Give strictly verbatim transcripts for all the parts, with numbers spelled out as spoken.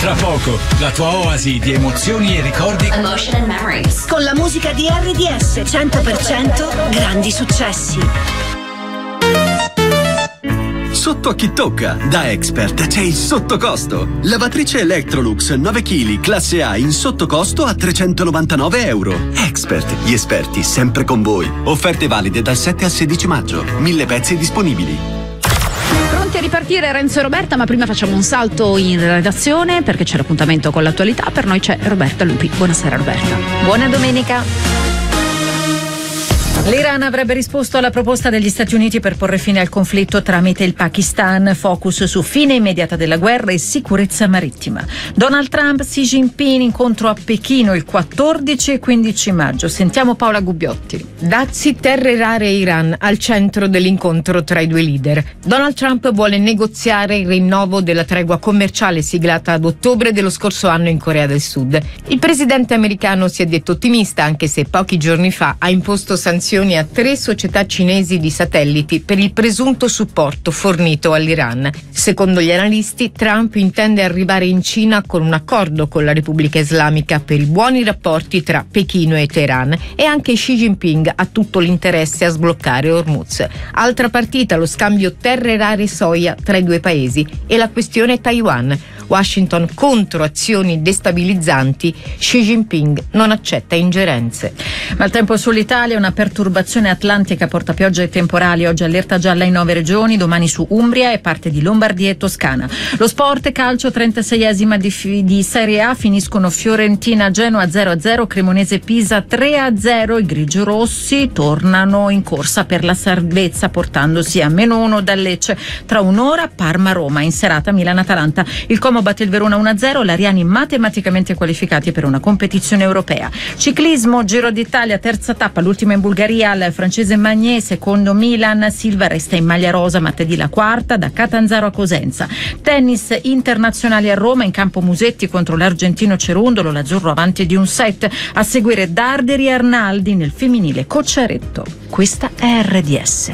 Tra poco, la tua oasi di emozioni e ricordi. Emotion and Memories. Con la musica di R D S cento per cento grandi successi. Sotto a chi tocca? Da Expert c'è il sottocosto. Lavatrice Electrolux nove chili classe A in sottocosto a trecentonovantanove euro. Expert, gli esperti sempre con voi. Offerte valide dal sette al sedici maggio. Mille pezzi disponibili. Pronti a ripartire Renzo e Roberta, ma prima facciamo un salto in redazione perché c'è l'appuntamento con l'attualità. Per noi c'è Roberta Lupi. Buonasera Roberta. Buona domenica. L'Iran avrebbe risposto alla proposta degli Stati Uniti per porre fine al conflitto tramite il Pakistan, focus su fine immediata della guerra e sicurezza marittima. Donald Trump, Xi Jinping, incontro a Pechino il quattordici e quindici maggio. Sentiamo Paola Gubbiotti. Dazi, terre rare e Iran al centro dell'incontro tra i due leader. Donald Trump vuole negoziare il rinnovo della tregua commerciale siglata ad ottobre dello scorso anno in Corea del Sud. Il presidente americano si è detto ottimista, anche se pochi giorni fa ha imposto sanzioni a tre società cinesi di satelliti per il presunto supporto fornito all'Iran. Secondo gli analisti, Trump intende arrivare in Cina con un accordo con la Repubblica Islamica per i buoni rapporti tra Pechino e Teheran, e anche Xi Jinping ha tutto l'interesse a sbloccare Hormuz. Altra partita, lo scambio terre rare soia tra i due paesi e la questione Taiwan. Washington contro azioni destabilizzanti, Xi Jinping non accetta ingerenze. Ma il tempo sull'Italia, una perturbazione atlantica porta pioggia e temporali. Oggi allerta gialla in nove regioni, domani su Umbria e parte di Lombardia e Toscana. Lo sport, calcio, trentaseiesima di, di Serie A, finiscono Fiorentina Genoa zero a zero, Cremonese Pisa tre a zero. I grigiorossi tornano in corsa per la salvezza portandosi a meno uno dal Lecce. Tra un'ora Parma Roma, in serata Milan Atalanta. Il Como batte il Verona uno a zero, l'Ariani matematicamente qualificati per una competizione europea. Ciclismo, Giro d'Italia, terza tappa, l'ultima in Bulgaria, al francese Magné, secondo Milan, Silva resta in maglia rosa, martedì la quarta, da Catanzaro a Cosenza. Tennis, internazionali a Roma, in campo Musetti contro l'argentino Cerundolo, l'azzurro avanti di un set, a seguire Darderi e Arnaldi nel femminile Cocciaretto. Questa è R D S.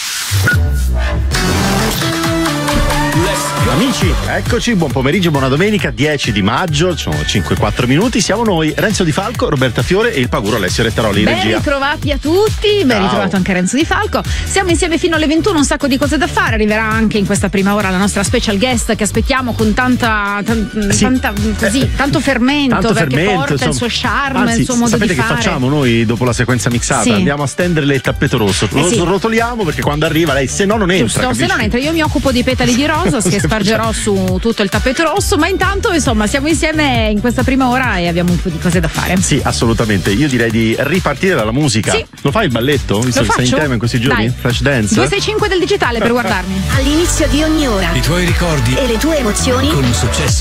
Amici, eccoci, buon pomeriggio, buona domenica, dieci di maggio, sono cinque e quattro minuti, siamo noi, Renzo Di Falco, Roberta Fiore e il Paguro Alessio Rettaroli in ben regia. ritrovati a tutti, ben ritrovato anche Renzo Di Falco. Siamo insieme fino alle ventuno, un sacco di cose da fare. Arriverà anche in questa prima ora la nostra special guest che aspettiamo con tanta, tan, sì. tanta così, tanto fermento, tanto perché fermento, porta insomma, il suo charme, anzi, il suo modo sapete di fare. Sapete che facciamo noi dopo la sequenza mixata? Sì. Andiamo a stenderle il tappeto rosso, lo eh sì. rotoliamo perché quando arriva lei, se no non entra. Giusto, capisci? se non entra, io mi occupo di petali di rosa che spargerò su tutto il tappeto rosso, ma intanto insomma siamo insieme in questa prima ora e abbiamo un po' di cose da fare. Sì, assolutamente. Io direi di ripartire dalla musica. Sì. Lo fai il balletto? Visto Lo che sei in faccio? tema in questi giorni? Dai. Flash dance? due sei cinque del digitale per guardarmi. All'inizio di ogni ora I tuoi ricordi e le tue emozioni con successo.